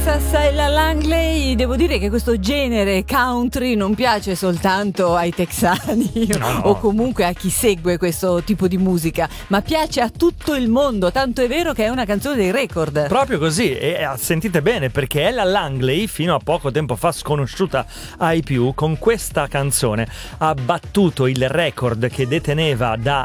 Sai, la Langley, devo dire che questo genere country non piace soltanto ai texani o comunque a chi segue questo tipo di musica, ma piace a tutto il mondo, tanto è vero che è una canzone dei record. Proprio così, e sentite bene, perché Ella Langley, fino a poco tempo fa sconosciuta ai più, con questa canzone ha battuto il record che deteneva da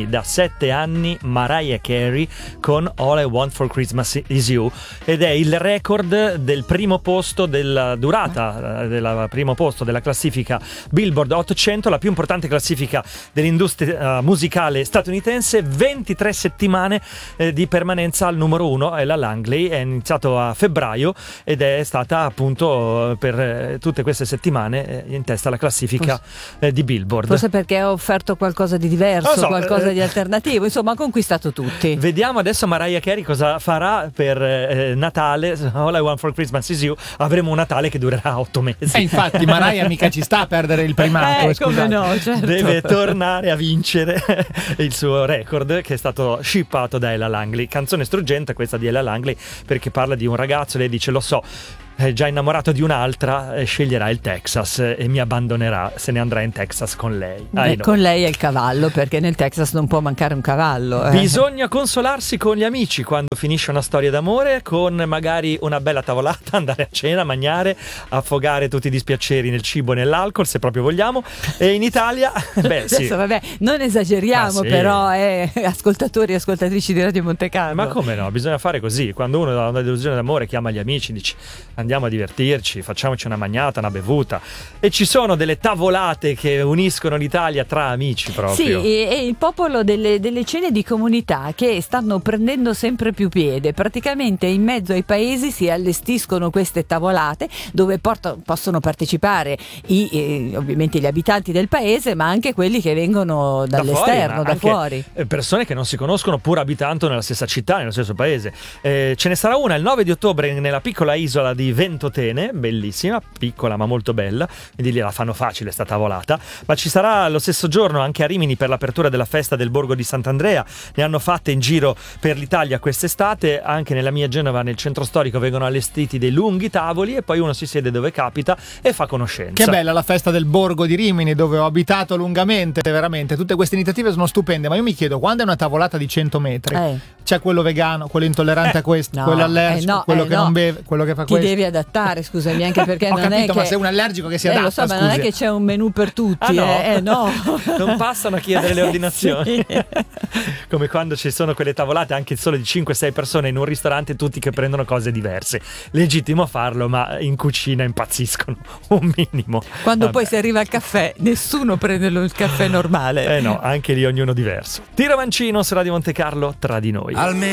7 anni Mariah Carey con All I Want for Christmas Is You, ed è il record del primo posto della durata del primo posto della classifica Billboard 800, la più importante classifica dell'industria musicale statunitense. 23 settimane di permanenza al numero 1. Ella Langley è iniziato a febbraio ed è stata appunto per tutte queste settimane in testa alla classifica di Billboard. Forse perché ha offerto qualcosa di diverso, qualcosa di alternativo, insomma ha conquistato tutti. Vediamo adesso Mariah Carey cosa farà per Natale. All I Want for Christmas Is You. Avremo un Natale che durerà 8 mesi. Infatti Mariah mica ci sta a perdere il primato, come no, certo. Deve tornare a vincere il suo record che è stato shippato da Ella Langley. Canzone struggente questa di Ella Langley, perché parla di un ragazzo, lei dice: lo so, è già innamorato di un'altra, sceglierà il Texas e mi abbandonerà, se ne andrà in Texas con lei. Con lei è il cavallo, perché nel Texas non può mancare un cavallo. Bisogna consolarsi con gli amici quando finisce una storia d'amore, con magari una bella tavolata, andare a cena, mangiare, affogare tutti i dispiaceri nel cibo e nell'alcol, se proprio vogliamo. E in Italia, sì. Adesso, vabbè, non esageriamo, sì. Però ascoltatori e ascoltatrici di Radio Monte Carlo. Ma come no, bisogna fare così. Quando uno ha una delusione d'amore chiama gli amici, dice: andiamo a divertirci, facciamoci una magnata, una bevuta. E ci sono delle tavolate che uniscono l'Italia tra amici proprio. Sì, e il popolo delle cene di comunità che stanno prendendo sempre più piede. Praticamente in mezzo ai paesi si allestiscono queste tavolate dove possono partecipare ovviamente gli abitanti del paese, ma anche quelli che vengono dall'esterno, da fuori. Persone che non si conoscono pur abitando nella stessa città, nello stesso paese. Ce ne sarà una il 9 di ottobre nella piccola isola di Ventotene, bellissima, piccola ma molto bella, quindi lì la fanno facile sta tavolata. Ma ci sarà lo stesso giorno anche a Rimini per l'apertura della festa del Borgo di Sant'Andrea. Ne hanno fatte in giro per l'Italia quest'estate. Anche nella mia Genova, nel centro storico, vengono allestiti dei lunghi tavoli e poi uno si siede dove capita e fa conoscenza. Che bella la festa del Borgo di Rimini, dove ho abitato lungamente. Veramente tutte queste iniziative sono stupende, ma io mi chiedo, quando è una tavolata di 100 metri c'è quello vegano, quello intollerante a questo, quello allergico, quello che non beve, quello che fa questo. Ti devi adattare, scusami, anche perché ho non capito, è che... ma sei un allergico che si adatta, lo so, ma non è che c'è un menù per tutti. No. Non passano a chiedere le ordinazioni. Sì. Come quando ci sono quelle tavolate anche solo di 5-6 persone in un ristorante, tutti che prendono cose diverse. Legittimo farlo, ma in cucina impazziscono un minimo. Quando poi si arriva al caffè, nessuno prende il caffè normale. No, anche lì ognuno diverso. Tiro Mancino su Radio Monte Carlo, tra di noi.